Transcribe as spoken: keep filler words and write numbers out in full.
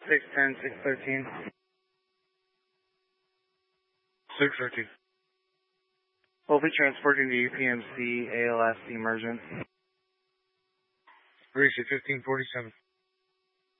six ten, six thirteen. six thirteen. We'll be transporting to U P M C A L S emergent. Greasy fifteen forty-seven.